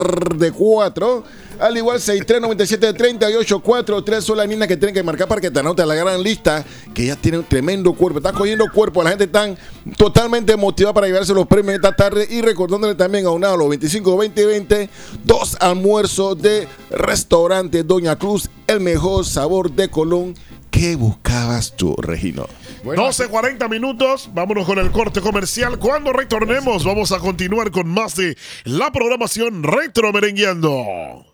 de 4. Al igual 63973843 son las líneas que tienen que marcar para que te anote la gran lista, que ya tiene un tremendo cuerpo. Está cogiendo cuerpo, la gente está totalmente motivada para llevarse los premios esta tarde. Y recordándole también aunado a los 25-20-20, 2 almuerzos de restaurante Doña Cruz, el mejor sabor de Colón. ¿Qué buscabas tú, Regino? Bueno, 12:40 minutos, vámonos con el corte comercial. Cuando retornemos vamos a continuar con más de la programación Retro Merengueando.